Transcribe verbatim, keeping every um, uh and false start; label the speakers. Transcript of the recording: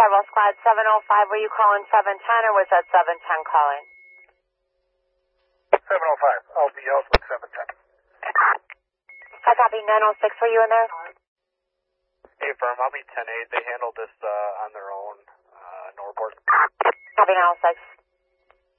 Speaker 1: Carvel Squad seven oh five, were you calling seven ten or was that seven ten calling?
Speaker 2: seven oh five, I'll be out with seven ten.
Speaker 1: I copy nine oh six, were you in there?
Speaker 3: Hey, firm, I'll be ten eight. They handled this uh, on their own, uh, Norport.
Speaker 1: Copy nine oh six.